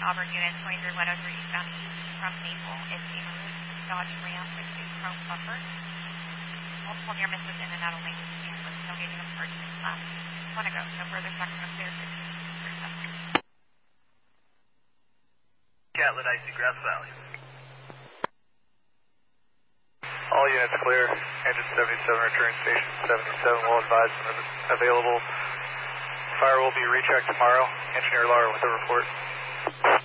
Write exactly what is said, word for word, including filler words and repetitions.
Auburn unit twenty-three one oh three eastbound east from Maple is a Dodge Ram with a chrome bumper. Multiple near misses in and out of lanes and with no gating of first and left. Want to go. No further second of clear. Catlett, I C Grass Valley. All units clear. Engine seventy-seven, return station seventy-seven, will advise when available. Fire will be rechecked tomorrow. Engineer Laura with a report.